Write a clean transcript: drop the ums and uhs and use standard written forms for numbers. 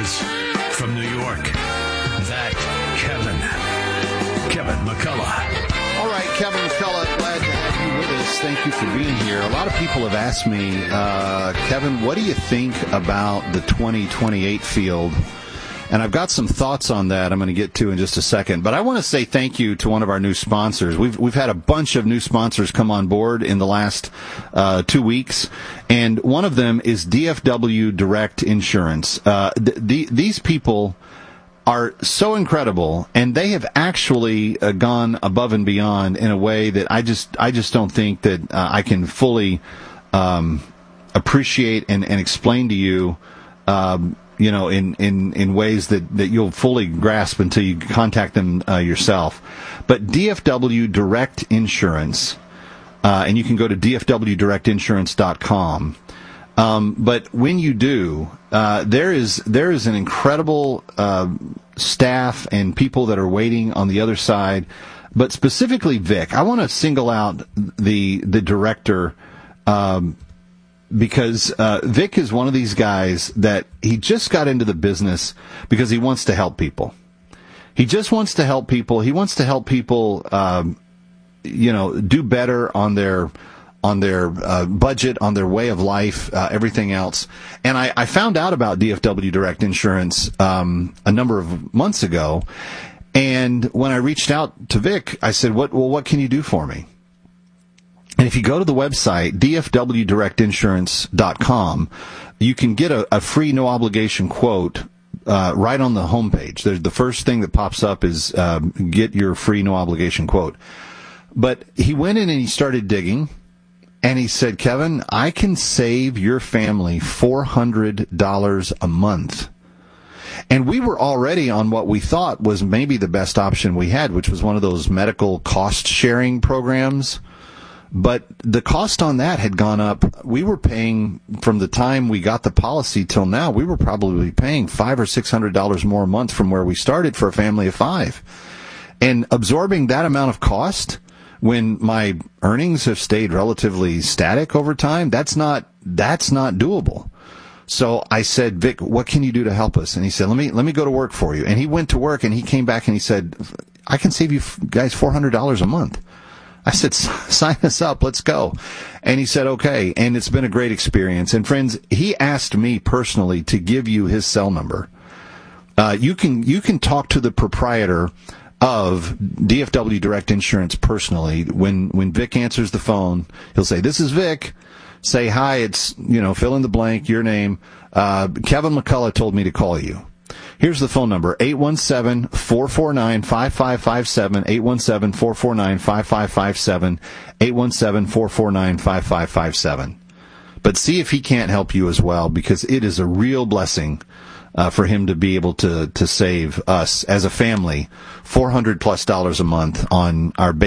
is from New York, that Kevin McCullough. All right, Kevin McCullough, glad to have you with us. Thank you for being here. A lot of people have asked me, Kevin, what do you think about the 2028 field? And I've got some thoughts on that I'm going to get to in just a second. But I want to say thank you to one of our new sponsors. We've had a bunch of new sponsors come on board in the last 2 weeks, and one of them is DFW Direct Insurance. These people are so incredible, and they have actually gone above and beyond in a way that I just don't think that I can fully appreciate and explain to you. In ways that you'll fully grasp until you contact them yourself. But DFW Direct Insurance, and you can go to dfwdirectinsurance.com. But when you do, there is an incredible staff and people that are waiting on the other side. But specifically Vic, I want to single out the director. Because Vic is one of these guys that he just got into the business because he wants to help people. He just wants to help people. He wants to help people, do better on their budget, on their way of life, everything else. And I found out about DFW Direct Insurance a number of months ago. And when I reached out to Vic, I said, what can you do for me? And if you go to the website, dfwdirectinsurance.com, you can get a free no-obligation quote right on the homepage. The first thing that pops up is get your free no-obligation quote. But he went in and he started digging, and he said, Kevin, I can save your family $400 a month. And we were already on what we thought was maybe the best option we had, which was one of those medical cost-sharing programs. But the cost on that had gone up. We were paying, from the time we got the policy till now, we were probably paying $500 or $600 more a month from where we started for a family of 5. And absorbing that amount of cost when my earnings have stayed relatively static over time, that's not doable. So I said, Vic, what can you do to help us? And he said, let me go to work for you. And he went to work, and he came back and he said, I can save you guys $400 a month. I said, sign us up, let's go. And he said, okay. And it's been a great experience. And friends, he asked me personally to give you his cell number. You can talk to the proprietor of DFW Direct Insurance personally. When Vic answers the phone, he'll say, this is Vic. Say, hi, it's, fill in the blank, your name. Kevin McCullough told me to call you. Here's the phone number, 817-449-5557, 817-449-5557, 817-449-5557. But see if he can't help you as well, because it is a real blessing for him to be able to save us as a family $400+ a month on our